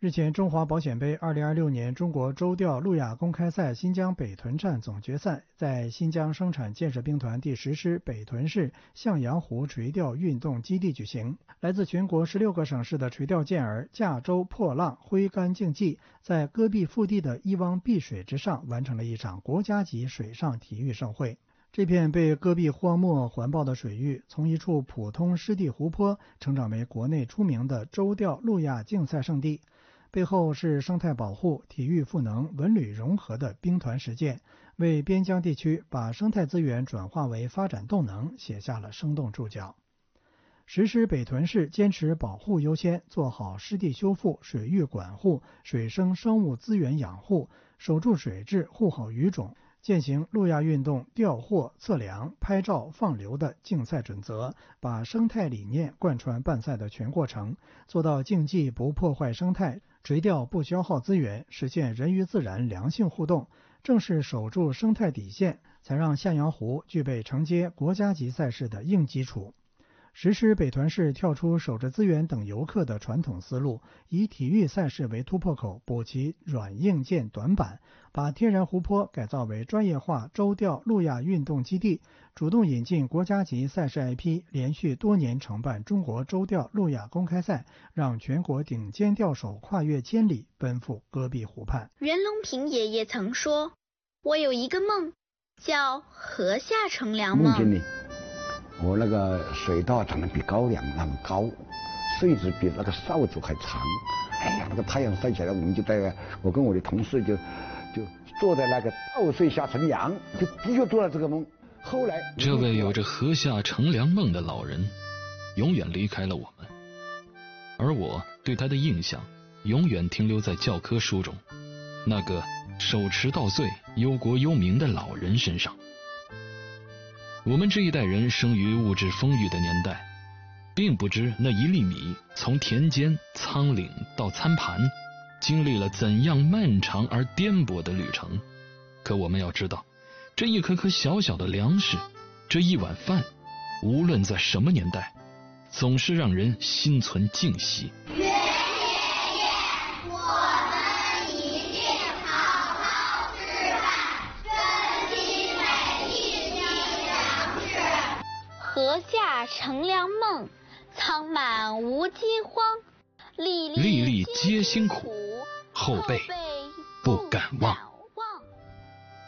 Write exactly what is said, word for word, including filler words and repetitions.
日前，中华保险杯二零二六年中国周调路亚公开赛新疆北屯站总决赛在新疆生产建设兵团第十师北屯市向阳湖垂钓运动基地举行。来自全国十六个省市的垂钓健儿驾舟破浪挥竿竞技，在戈壁腹地的一汪碧水之上完成了一场国家级水上体育盛会。这片被戈壁荒漠环抱的水域，从一处普通湿地湖泊成长为国内出名的周调路亚竞赛圣地。背后是生态保护、体育赋能、文旅融合的兵团实践，为边疆地区把生态资源转化为发展动能写下了生动注脚。实施北屯市坚持保护优先，做好湿地修复、水域管护、水生生物资源养护，守住水质，护好鱼种，践行路亚运动调货、测量、拍照、放流的竞赛准则，把生态理念贯穿办赛的全过程，做到竞技不破坏生态，垂钓不消耗资源，实现人与自然良性互动。正是守住生态底线，才让向阳湖具备承接国家级赛事的硬基础。实施北屯市跳出守着资源等游客的传统思路，以体育赛事为突破口，补齐软硬件短板，把天然湖泊改造为专业化周调路亚运动基地，主动引进国家级赛事 I P， 连续多年承办中国周调路亚公开赛，让全国顶尖钓手跨越千里奔赴戈壁湖畔。 袁隆平爷爷曾说，我有一个梦，叫河下乘凉梦。 梦见你我那个水稻长得比高粱那么高，穗子比那个扫帚还长。哎呀，那个太阳晒起来，我们就在我跟我的同事就就坐在那个稻穗下乘凉，就的确做了这个梦。后来， 这位有着河下乘凉梦的老人，永远离开了我们，而我对他的印象永远停留在教科书中那个手持稻穗、忧国忧民的老人身上。我们这一代人生于物质丰裕的年代，并不知那一粒米从田间、仓廪到餐盘，经历了怎样漫长而颠簸的旅程。可我们要知道，这一颗颗小小的粮食，这一碗饭，无论在什么年代，总是让人心存敬惜。 河下乘凉梦，仓满无饥荒，粒粒粒皆辛苦，后辈不敢忘。